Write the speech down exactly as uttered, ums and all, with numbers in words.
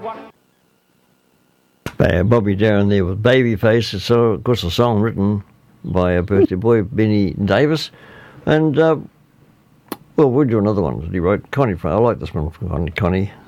Uh, Bobby Darin there with Babyface. It's, uh, of course, a song written by a birthday boy, Benny Davis. And, uh, well, we'll do another one that he wrote. Connie, I like this one from Connie.